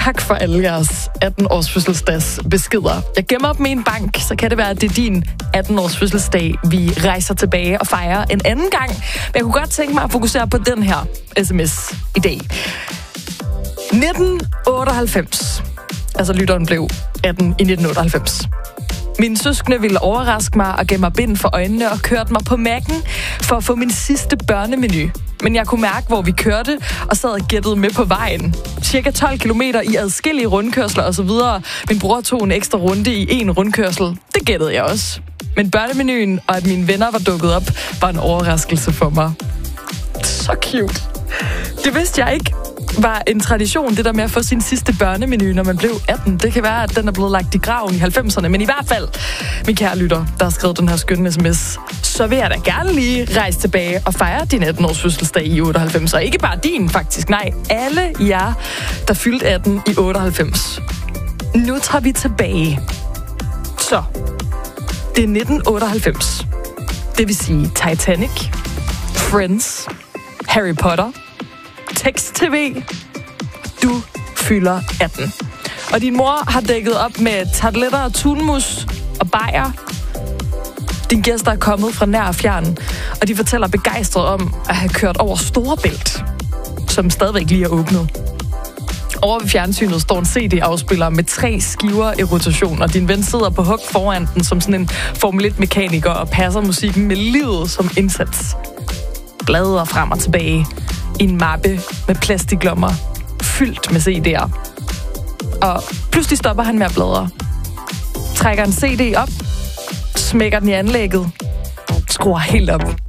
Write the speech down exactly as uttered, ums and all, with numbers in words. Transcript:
tak for alle jeres atten-års fødselsdags beskeder. Jeg gemmer dem i en bank, så kan det være, at det er din atten-års fødselsdag, vi rejser tilbage og fejrer en anden gang. Men jeg kunne godt tænke mig at fokusere på den her sms i dag. nitten otteoghalvfems. Altså lytteren blev atten i nitten otteoghalvfems. Mine søskende ville overraske mig og gav mig bind for øjnene og kørte mig på Mac'en for at få min sidste børnemenu. Men jeg kunne mærke, hvor vi kørte, og sad og gættede med på vejen. Cirka tolv kilometer i adskillige rundkørsler osv. Min bror tog en ekstra runde i en rundkørsel. Det gættede jeg også. Men børnemenuen og at mine venner var dukket op, var en overraskelse for mig. Så cute. Det vidste jeg ikke var en tradition, det der med at få sin sidste børnemenu, når man blev atten. Det kan være, at den er blevet lagt i graven i halvfemserne, men i hvert fald, min kære lytter, der har skrevet den her skønne sms, så vil jeg da gerne lige rejse tilbage og fejre din atten-års fødselsdag i otteoghalvfems. Og ikke bare din, faktisk. Nej, alle jer, der fyldte atten i otteoghalvfems. Nu tager vi tilbage. Så, det er nitten otteoghalvfems. Det vil sige Titanic, Friends, Harry Potter, tekst-tv. Du fylder atten. Og din mor har dækket op med tarteletter og tunmus og bajer. Din gæster er kommet fra nær og fjern, og de fortæller begejstret om at have kørt over Storebælt, som stadigvæk lige er åbnet. Over ved fjernsynet står en C D-afspiller med tre skiver i rotation, og din ven sidder på hug foran den som sådan en Formel et-mekaniker og passer musikken med livet som indsats. Bladrer frem og tilbage i en mappe med plastiklommer, fyldt med C D'er. Og pludselig stopper han med at bladre. Trækker en C D op, smækker den i anlægget, skruer helt op.